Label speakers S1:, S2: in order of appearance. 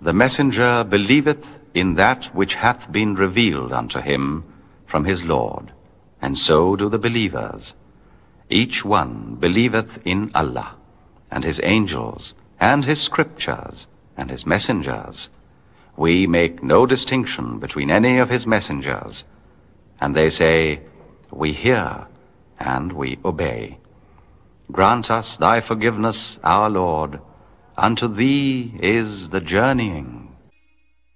S1: The messenger believeth in that which hath been revealed unto him from his Lord, and so do the believers. Each one believeth in Allah, and his angels, and his scriptures, and his messengers. We make no distinction between any of his messengers. And they say, We hear, and we obey. Grant us thy forgiveness, our Lord. Unto thee is the journeying.